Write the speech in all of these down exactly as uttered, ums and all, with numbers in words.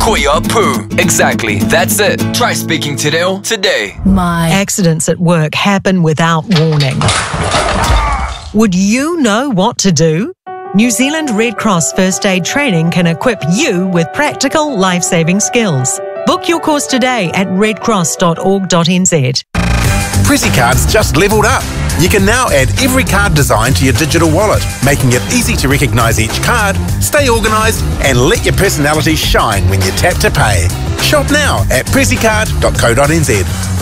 Kuya poo. Exactly, that's it. Try speaking to Dale today. My accidents at work happen without warning. Would you know what to do? New Zealand Red Cross First Aid Training can equip you with practical life-saving skills. Book your course today at red cross dot org dot n z. Prezzy Card's just levelled up. You can now add every card design to your digital wallet, making it easy to recognise each card, stay organised, and let your personality shine when you tap to pay. Shop now at prezzy card dot co dot n z.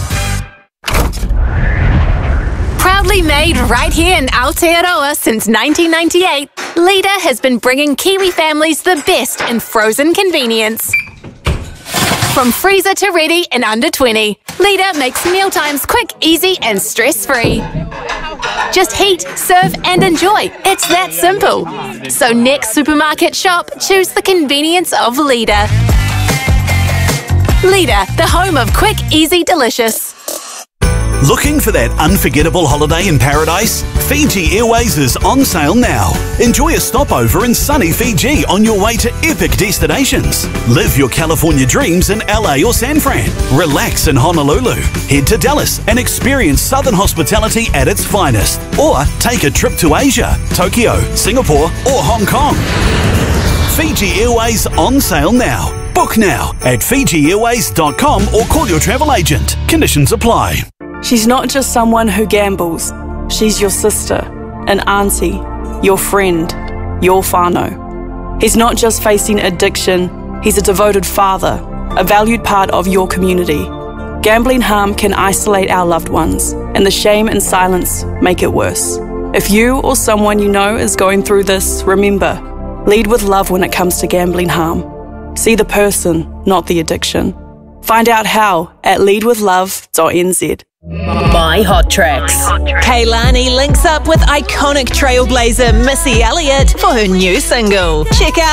Proudly made right here in Aotearoa since nineteen ninety-eight, Leader has been bringing Kiwi families the best in frozen convenience. From freezer to ready in under twenty, Leader makes mealtimes quick, easy and stress-free. Just heat, serve and enjoy. It's that simple. So next supermarket shop, choose the convenience of Leader. Leader, the home of quick, easy, delicious. Looking for that unforgettable holiday in paradise? Fiji Airways is on sale now. Enjoy a stopover in sunny Fiji on your way to epic destinations. Live your California dreams in L A or San Fran. Relax in Honolulu. Head to Dallas and experience Southern hospitality at its finest. Or take a trip to Asia, Tokyo, Singapore or Hong Kong. Fiji Airways on sale now. Book now at fiji airways dot com or call your travel agent. Conditions apply. She's not just someone who gambles. She's your sister, an auntie, your friend, your whānau. He's not just facing addiction, he's a devoted father, a valued part of your community. Gambling harm can isolate our loved ones, and the shame and silence make it worse. If you or someone you know is going through this, remember, lead with love when it comes to gambling harm. See the person, not the addiction. Find out how at lead with love dot n z. My Hot Tracks. Keilani links up with iconic trailblazer Missy Elliott for her new single. Check out